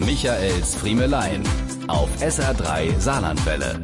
Michaels Friemelein auf SR3 Saarlandwelle.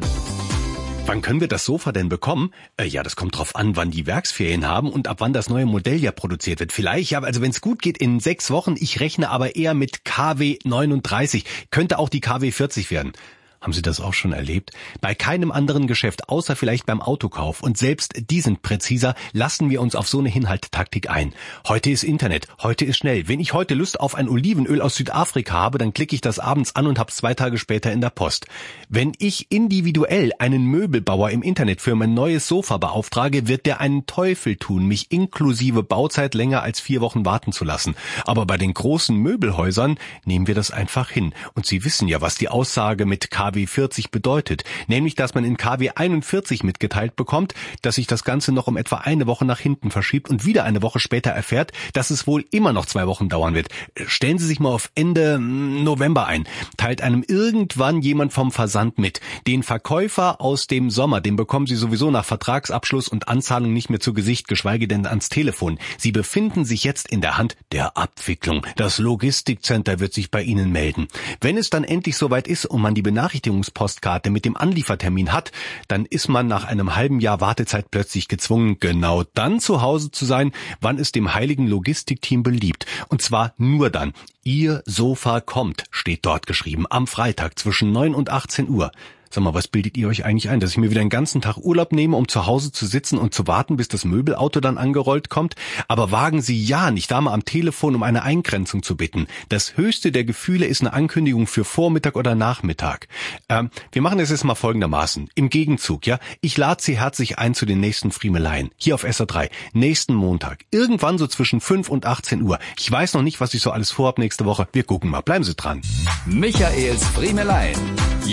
Wann können wir das Sofa denn bekommen? Ja, das kommt drauf an, wann die Werksferien haben und ab wann das neue Modell ja produziert wird. Vielleicht, ja, also wenn es gut geht, in 6 Wochen. Ich rechne aber eher mit KW 39. Könnte auch die KW 40 werden. Haben Sie das auch schon erlebt? Bei keinem anderen Geschäft, außer vielleicht beim Autokauf, und selbst die sind präziser, lassen wir uns auf so eine Hinhalttaktik ein. Heute ist Internet, heute ist schnell. Wenn ich heute Lust auf ein Olivenöl aus Südafrika habe, dann klicke ich das abends an und hab's 2 Tage später in der Post. Wenn ich individuell einen Möbelbauer im Internet für mein neues Sofa beauftrage, wird der einen Teufel tun, mich inklusive Bauzeit länger als 4 Wochen warten zu lassen. Aber bei den großen Möbelhäusern nehmen wir das einfach hin. Und Sie wissen ja, was die Aussage mit KW 40 bedeutet, nämlich, dass man in KW 41 mitgeteilt bekommt, dass sich das Ganze noch um etwa eine Woche nach hinten verschiebt und wieder eine Woche später erfährt, dass es wohl immer noch 2 Wochen dauern wird. Stellen Sie sich mal auf Ende November ein. Teilt einem irgendwann jemand vom Versand mit. Den Verkäufer aus dem Sommer, den bekommen Sie sowieso nach Vertragsabschluss und Anzahlung nicht mehr zu Gesicht, geschweige denn ans Telefon. Sie befinden sich jetzt in der Hand der Abwicklung. Das Logistikcenter wird sich bei Ihnen melden. Wenn es dann endlich soweit ist und man die Benachrichtigungspostkarte mit dem Anliefertermin hat, dann ist man nach einem halben Jahr Wartezeit plötzlich gezwungen, genau dann zu Hause zu sein, wann es dem heiligen Logistikteam beliebt. Und zwar nur dann. Ihr Sofa kommt, steht dort geschrieben, am Freitag zwischen 9 und 18 Uhr. Sag mal, was bildet ihr euch eigentlich ein, dass ich mir wieder einen ganzen Tag Urlaub nehme, um zu Hause zu sitzen und zu warten, bis das Möbelauto dann angerollt kommt? Aber wagen Sie ja nicht, da mal am Telefon um eine Eingrenzung zu bitten. Das höchste der Gefühle ist eine Ankündigung für Vormittag oder Nachmittag. Wir machen es jetzt mal folgendermaßen. Im Gegenzug, ja, ich lade Sie herzlich ein zu den nächsten Friemeleien. Hier auf SR3. Nächsten Montag. Irgendwann so zwischen 5 und 18 Uhr. Ich weiß noch nicht, was ich so alles vorhab nächste Woche. Wir gucken mal. Bleiben Sie dran. Michaels Friemelein.